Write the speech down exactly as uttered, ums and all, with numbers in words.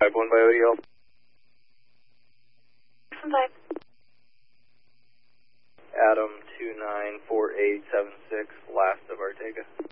five one by O D L. Five. Adam two nine four eight seven six, last of Ortega.